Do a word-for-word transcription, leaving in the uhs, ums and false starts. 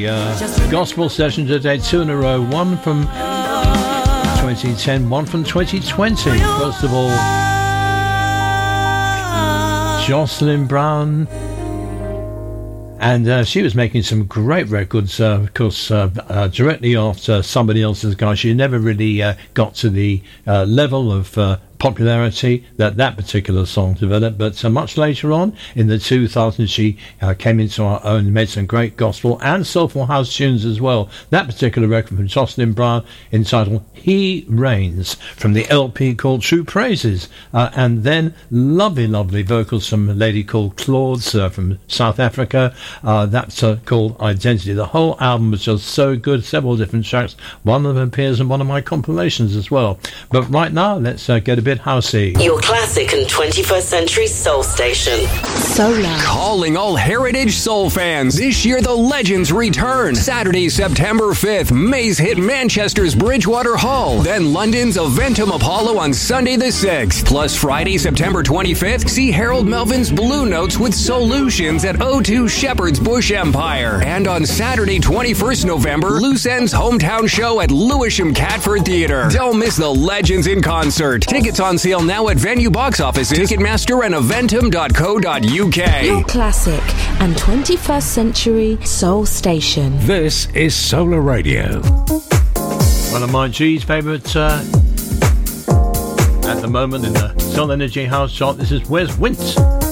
the uh, gospel session today, two in a row, one from twenty ten, one from twenty twenty. First of all, Jocelyn Brown, and uh, she was making some great records, uh, of course, uh, uh, directly after somebody else's guy. She never really uh, got to the uh, level of uh, popularity that that particular song developed, but uh, much later on in the two thousands she uh, came into her own and made some great gospel and soulful house tunes as well. That particular record from Jocelyn Brown, entitled He Reigns, from the L P called True Praises, uh, and then lovely lovely vocals from a lady called Claude uh, from South Africa. Uh, that's uh, called Identity. The whole album was just so good, several different tracks. One of them appears in one of my compilations as well. But right now, let's uh, get a bit housey. Your classic and twenty-first century soul station. Solar. Calling all Heritage Soul fans. This year, the Legends return. Saturday, September fifth, Maze hit Manchester's Bridgewater Hall. Then London's Eventum Apollo on Sunday the sixth. Plus Friday, September twenty-fifth, see Harold Melvin's Blue Notes with Solutions at O two Shepherd's Bush Empire. And on Saturday, twenty-first November, Loose End's hometown show at Lewisham Catford Theatre. Don't miss the Legends in concert. Tickets on sale now at venue box offices, Ticketmaster, and eventum dot co dot uk. Your classic and twenty-first century soul station. This is Solar Radio. One of my G's favourite uh, at the moment in the Soul Energy House chart. This is Wes Wint.